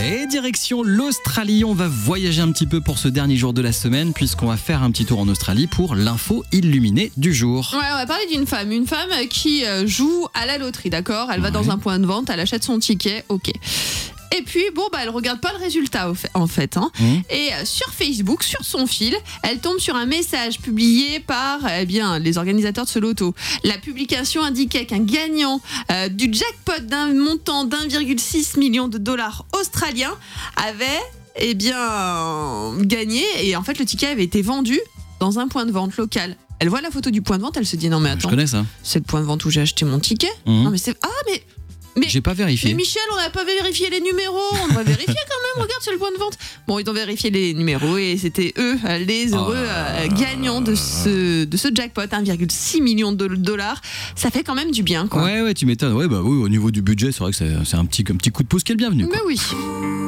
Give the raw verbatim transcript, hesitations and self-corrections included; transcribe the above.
Et direction l'Australie, on va voyager un petit peu pour ce dernier jour de la semaine puisqu'on va faire un petit tour en Australie pour l'info illuminée du jour. Ouais, on va parler d'une femme, une femme qui joue à la loterie, d'accord ? Elle va Ouais. dans un point de vente, elle achète son ticket, ok. Et puis, bon, bah, elle regarde pas le résultat, en fait. Hein. Mmh. Et euh, sur Facebook, sur son fil, elle tombe sur un message publié par eh bien, les organisateurs de ce loto. La publication indiquait qu'un gagnant euh, du jackpot d'un montant d'un virgule six million de dollars australiens avait eh bien, gagné. Et en fait, le ticket avait été vendu dans un point de vente local. Elle voit la photo du point de vente, elle se dit non mais attends, Je connais ça. c'est le point de vente où j'ai acheté mon ticket. Mmh. Non mais c'est ah mais mais J'ai pas vérifié. mais Michel, on n'a pas vérifié les numéros. On doit vérifier quand même. Regarde, c'est le point de vente. Bon, ils ont vérifié les numéros et c'était eux, les heureux euh, gagnants de ce, de ce jackpot, un virgule six million de dollars. Ça fait quand même du bien, quoi. Ouais, ouais, tu m'étonnes. Ouais, bah oui, au niveau du budget, c'est vrai que c'est, c'est un petit, un petit coup de pouce qui est le bienvenu, quoi. Mais oui.